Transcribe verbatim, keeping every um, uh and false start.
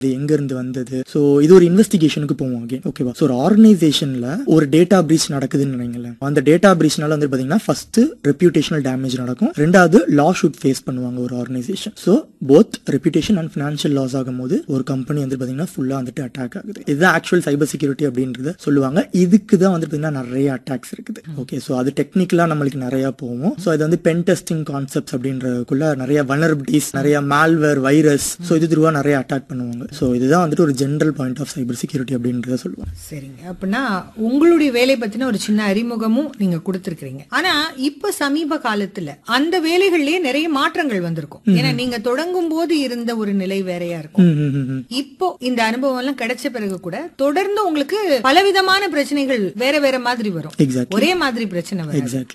எங்க இருந்து வந்தது. சோ இது ஒரு இன்வெஸ்டிகேஷனுக்கு போவோம் அகைன். ஓகேவா? சோ ஒரு ஆர்கனைசேஷன்ல ஒரு டேட்டா பிரீச் நடக்குதுன்னு நினைங்களேன். அந்த டேட்டா பிரீச்னால வந்து பாத்தீங்கன்னா ஃபர்ஸ்ட் ரெப்யூட்டேஷனல் டேமேஜ் நடக்கும். ரெண்டாவது லா ஷூட் ஃபேஸ் பண்ணுவாங்க ஒரு organisation. So both reputation and financial loss ஆகும்போது ஒரு கம்பெனி வந்து பாத்தீங்கன்னா ஃபுல்லா வந்துட்டு அட்டாக் ஆகுது. இதுதான் ஆக்சுவல் சைபர் செக்யூரிட்டி அப்படின்றத சொல்லுவாங்க. இதுக்கு தான் வந்து பாத்தீங்கன்னா நிறைய அட்டாக்ஸ் இருக்குது. ஓகே, சோ அது டெக்னிக்கலா நம்மளுக்கு நிறைய போவோம். சோ இது வந்து பென் டெஸ்டிங் கான்செப்ட்ஸ் அப்படின்றதுக்குள்ள நிறைய வல்னரபிலிட்டிஸ், நிறைய மால்வேர், வைரஸ், சோ இது திருவா நிறைய அட்டாக் பண்ணுவாங்க. சோ இதுதான் வந்துட்டு ஒரு general point of cyber security அப்படின்றத சொல்லுவாங்க. சரிங்க, அப்படின்னா உங்களுடைய வேலை பத்தின ஒரு சின்ன அறிமுகமும் நீங்க கொடுத்திருக்கீங்க. ஆனா இப்ப சமீப காலத்துல அந்த வேலைகள்லயே நிறைய மாற்றங்கள் வந்திருக்கும். ஏன்னா நீங்க தொடங்கும் போது இருந்த ஒரு நிலை வேறையா இருக்கும். இப்போ இந்த அனுபவம் எல்லாம் கிடைச்ச பிறகு கூட தொடர்ந்து உங்களுக்கு பலவிதமான பிரச்சனைகள் வேற வேற மாதிரி வரும். ஒரே மாதிரி பிரச்சனை வரும்.